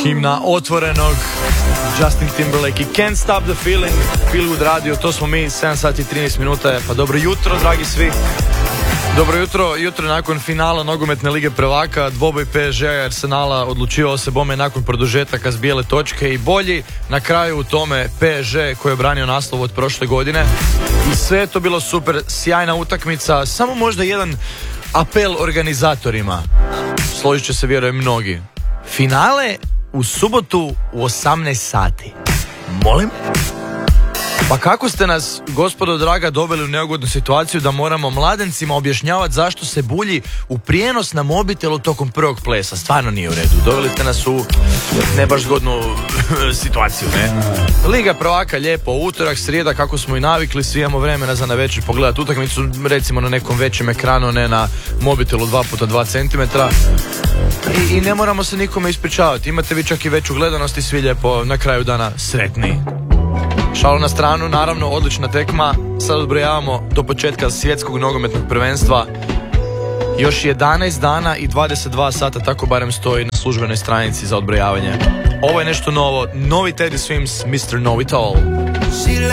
Himna Otvorenog, Justin Timberlake i Can't Stop the Feeling, Feel Good Radio, to smo mi, 7 sati i 13 minuta, pa dobro jutro dragi svi. Dobro jutro nakon finala nogometne lige prvaka, dvoboj PSG-a i Arsenala odlučivao se bome nakon produžetaka s bijele točke i bolji na kraju u tome PSG koji je obranio naslov od prošle godine i sve je to bilo super, sjajna utakmica, samo možda jedan apel organizatorima, složit će se vjerujem mnogi. Finale u subotu u 18 sati. Molim? Pa kako ste nas, gospodo draga, doveli u neugodnu situaciju da moramo mladencima objašnjavati zašto se bulji u prijenos na mobitelu tokom prvog plesa? Stvarno nije u redu. Doveli ste nas u ne baš zgodnu situaciju, ne? Liga prvaka lijepo, utorak, srijeda, kako smo i navikli, svi imamo vremena za navečer pogledati utakmicu, recimo na nekom većem ekranu, ne na mobitelu 2x2 cm. I ne moramo se nikome ispričavati. Imate vi čak i veću gledanost i svi lijepo na kraju dana sretni. Šalu na stranu, naravno odlična tekma. Sad odbrojavamo do početka svjetskog nogometnog prvenstva. Još 11 dana i 22 sata, tako barem stoji na službenoj stranici za odbrojavanje. Ovo je nešto novo, novi Teddy Swims, Mr. Know It All.